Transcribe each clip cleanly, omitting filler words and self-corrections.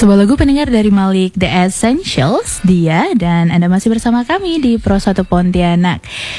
Sebuah lagu pendengar dari Malik The Essentials, dia, dan Anda masih bersama kami di Pro 1 Pontianak.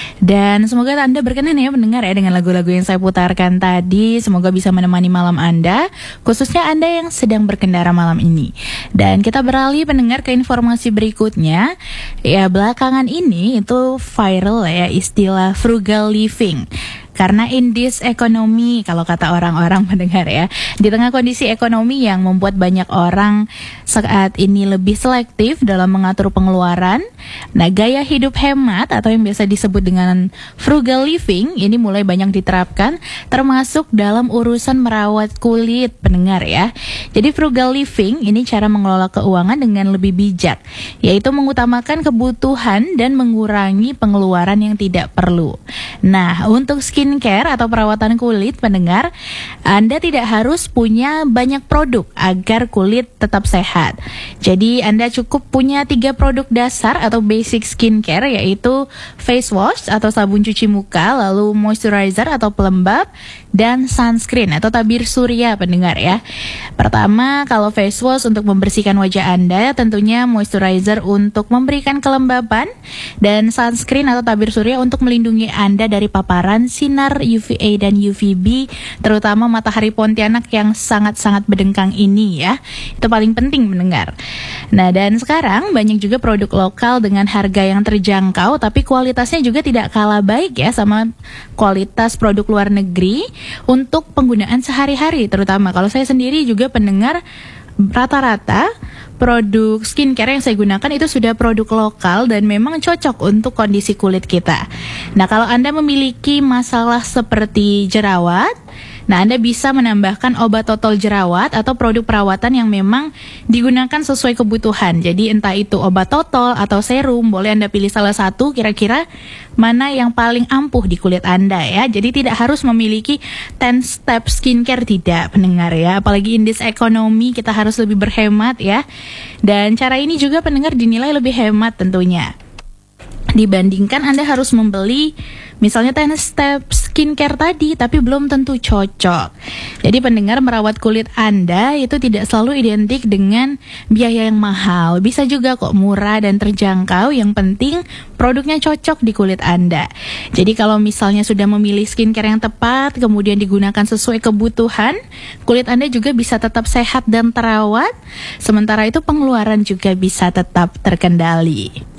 Dan semoga Anda berkenan ya mendengar ya dengan lagu-lagu yang saya putarkan tadi. Semoga bisa menemani malam Anda, khususnya Anda yang sedang berkendara malam ini. Dan kita beralih pendengar ke informasi berikutnya. Ya, belakangan ini itu viral ya istilah frugal living. Karena in this economy, kalau kata orang-orang mendengar ya, di tengah kondisi ekonomi yang membuat banyak orang saat ini lebih selektif dalam mengatur pengeluaran, nah gaya hidup hemat atau yang biasa disebut dengan frugal living ini mulai banyak diterapkan, termasuk dalam urusan merawat kulit pendengar ya. Jadi frugal living ini cara mengelola keuangan dengan lebih bijak, yaitu mengutamakan kebutuhan dan mengurangi pengeluaran yang tidak perlu. Nah, untuk skincare atau perawatan kulit pendengar, Anda tidak harus punya banyak produk agar kulit tetap sehat. Jadi Anda cukup punya 3 produk dasar atau basic skincare, yaitu face wash atau sabun cuci muka, lalu moisturizer atau pelembab, dan sunscreen atau tabir surya pendengar ya. Pertama, kalau face wash untuk membersihkan wajah Anda, tentunya moisturizer untuk memberikan kelembaban, dan sunscreen atau tabir surya untuk melindungi Anda dari paparan sinar UVA dan UVB, terutama matahari Pontianak yang sangat-sangat berdengkang ini ya. Itu paling penting mendengar. Nah, dan sekarang banyak juga produk lokal dengan harga yang terjangkau, tapi kualitasnya juga tidak kalah baik ya sama kualitas produk luar negeri untuk penggunaan sehari-hari. Terutama kalau saya sendiri juga pendengar, rata-rata produk skincare yang saya gunakan itu sudah produk lokal dan memang cocok untuk kondisi kulit kita. Nah, kalau Anda memiliki masalah seperti jerawat, nah Anda bisa menambahkan obat totol jerawat atau produk perawatan yang memang digunakan sesuai kebutuhan. Jadi entah itu obat totol atau serum, boleh Anda pilih salah satu kira-kira mana yang paling ampuh di kulit Anda ya. Jadi tidak harus memiliki 10 step skincare, tidak pendengar ya. Apalagi in this economy kita harus lebih berhemat ya. Dan cara ini juga pendengar dinilai lebih hemat tentunya dibandingkan Anda harus membeli misalnya 10 step skincare tadi tapi belum tentu cocok. Jadi pendengar, merawat kulit Anda itu tidak selalu identik dengan biaya yang mahal. Bisa juga kok murah dan terjangkau, yang penting produknya cocok di kulit Anda. Jadi kalau misalnya sudah memilih skincare yang tepat, kemudian digunakan sesuai kebutuhan, kulit Anda juga bisa tetap sehat dan terawat. Sementara itu pengeluaran juga bisa tetap terkendali.